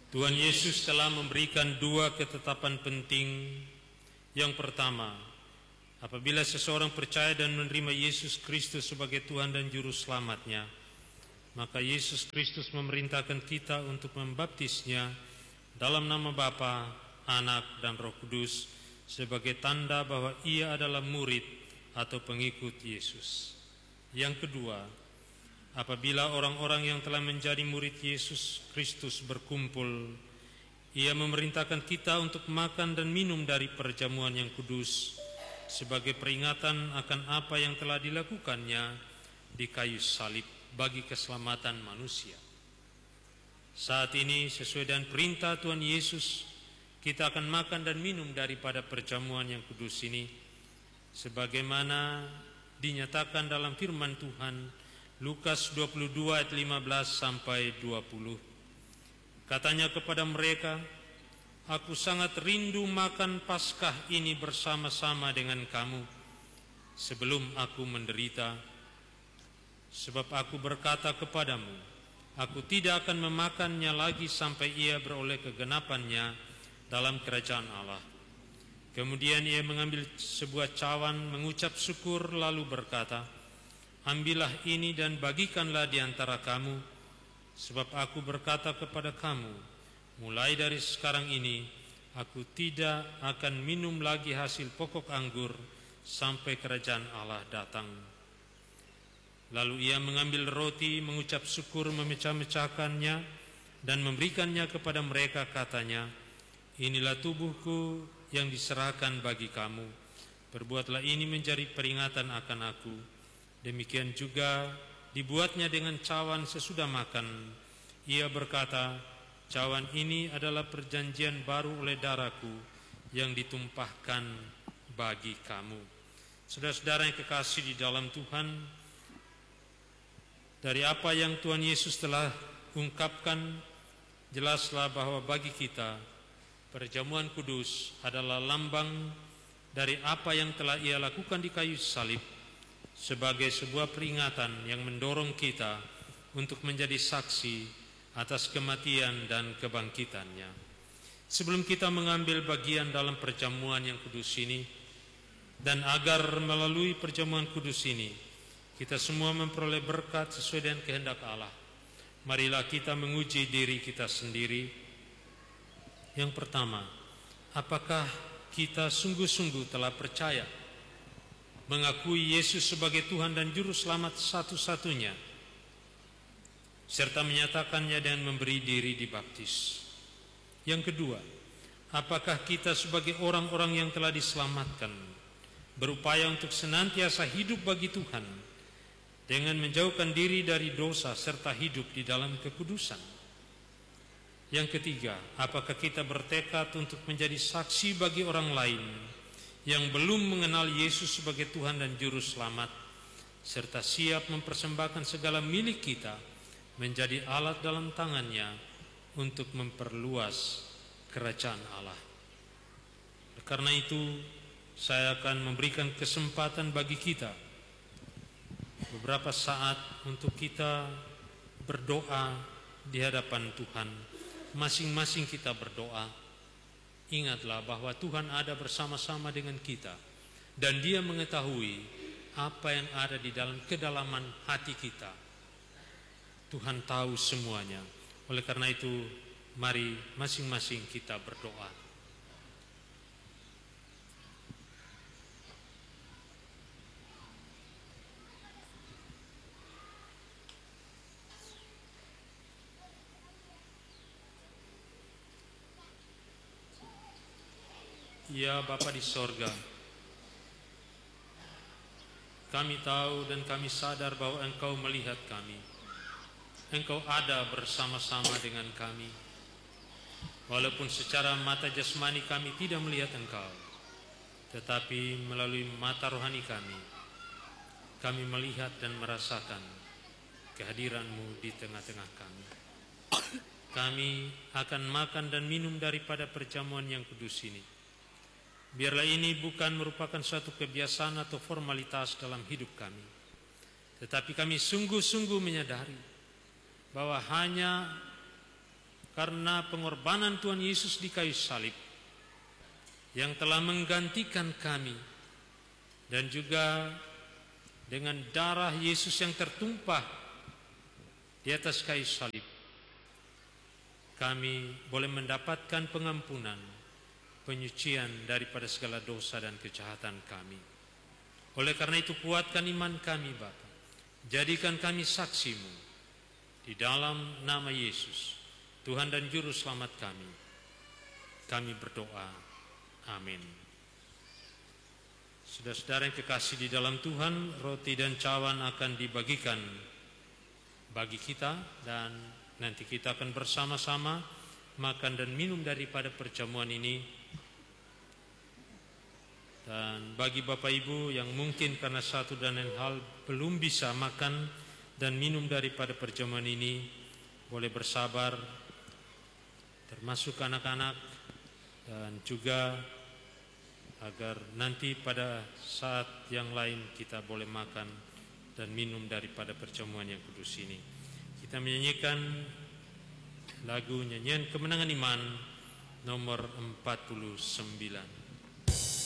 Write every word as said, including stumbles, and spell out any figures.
Tuhan Yesus telah memberikan dua ketetapan penting. Yang pertama, apabila seseorang percaya dan menerima Yesus Kristus sebagai Tuhan dan Juru Selamatnya, maka Yesus Kristus memerintahkan kita untuk membaptisnya dalam nama Bapa, Anak, dan Roh Kudus sebagai tanda bahwa ia adalah murid atau pengikut Yesus. Yang kedua, apabila orang-orang yang telah menjadi murid Yesus Kristus berkumpul, ia memerintahkan kita untuk makan dan minum dari perjamuan yang kudus sebagai peringatan akan apa yang telah dilakukannya di kayu salib bagi keselamatan manusia. Saat ini sesuai dengan perintah Tuhan Yesus, kita akan makan dan minum daripada perjamuan yang kudus ini sebagaimana dinyatakan dalam firman Tuhan Lukas dua puluh dua ayat lima belas sampai dua puluh. Katanya kepada mereka, "Aku sangat rindu makan Paskah ini bersama-sama dengan kamu sebelum aku menderita. Sebab aku berkata kepadamu, aku tidak akan memakannya lagi sampai ia beroleh kegenapannya dalam kerajaan Allah." Kemudian ia mengambil sebuah cawan, mengucap syukur, lalu berkata, "Ambillah ini dan bagikanlah di antara kamu. Sebab aku berkata kepada kamu, mulai dari sekarang ini, aku tidak akan minum lagi hasil pokok anggur sampai kerajaan Allah datang." Lalu ia mengambil roti, mengucap syukur, memecah-mecahkannya, dan memberikannya kepada mereka, katanya, "Inilah tubuhku yang diserahkan bagi kamu. Perbuatlah ini menjadi peringatan akan aku." Demikian juga dibuatnya dengan cawan sesudah makan. Ia berkata, "Cawan ini adalah perjanjian baru oleh darahku yang ditumpahkan bagi kamu." Saudara-saudara yang kekasih di dalam Tuhan, dari apa yang Tuhan Yesus telah ungkapkan, jelaslah bahwa bagi kita perjamuan kudus adalah lambang dari apa yang telah Ia lakukan di kayu salib, sebagai sebuah peringatan yang mendorong kita untuk menjadi saksi atas kematian dan kebangkitannya. Sebelum kita mengambil bagian dalam perjamuan yang kudus ini, dan agar melalui perjamuan kudus ini kita semua memperoleh berkat sesuai dengan kehendak Allah, marilah kita menguji diri kita sendiri. Yang pertama, apakah kita sungguh-sungguh telah percaya, mengakui Yesus sebagai Tuhan dan Juru Selamat satu-satunya, serta menyatakannya dengan memberi diri dibaptis? Yang kedua, apakah kita sebagai orang-orang yang telah diselamatkan berupaya untuk senantiasa hidup bagi Tuhan dengan menjauhkan diri dari dosa serta hidup di dalam kekudusan? Yang ketiga, apakah kita bertekad untuk menjadi saksi bagi orang lain yang belum mengenal Yesus sebagai Tuhan dan Juru Selamat, serta siap mempersembahkan segala milik kita menjadi alat dalam tangannya untuk memperluas kerajaan Allah? Karena itu, saya akan memberikan kesempatan bagi kita beberapa saat untuk kita berdoa di hadapan Tuhan. Masing-masing kita berdoa. Ingatlah bahwa Tuhan ada bersama-sama dengan kita, dan Dia mengetahui apa yang ada di dalam kedalaman hati kita. Tuhan tahu semuanya. Oleh karena itu, mari masing-masing kita berdoa. Ya Bapa di sorga, kami tahu dan kami sadar bahwa Engkau melihat kami. Engkau ada bersama-sama dengan kami. Walaupun secara mata jasmani kami tidak melihat Engkau, tetapi melalui mata rohani kami, kami melihat dan merasakan kehadiran-Mu di tengah-tengah kami. Kami akan makan dan minum daripada perjamuan yang kudus ini. Biarlah ini bukan merupakan suatu kebiasaan atau formalitas dalam hidup kami, tetapi kami sungguh-sungguh menyadari bahwa hanya karena pengorbanan Tuhan Yesus di kayu salib yang telah menggantikan kami, dan juga dengan darah Yesus yang tertumpah di atas kayu salib, kami boleh mendapatkan pengampunan, penyucian daripada segala dosa dan kejahatan kami. Oleh karena itu kuatkan iman kami Bapa, jadikan kami saksi-Mu di dalam nama Yesus, Tuhan dan Juru Selamat kami. Kami berdoa, amin. Saudara-saudara yang kekasih di dalam Tuhan, roti dan cawan akan dibagikan bagi kita, dan nanti kita akan bersama-sama makan dan minum daripada perjamuan ini. Dan bagi Bapak Ibu yang mungkin karena satu dan lain hal belum bisa makan dan minum daripada perjamuan ini, boleh bersabar, termasuk anak-anak, dan juga agar nanti pada saat yang lain kita boleh makan dan minum daripada perjamuan yang kudus ini. Kita menyanyikan lagu nyanyian kemenangan iman nomor empat puluh sembilan.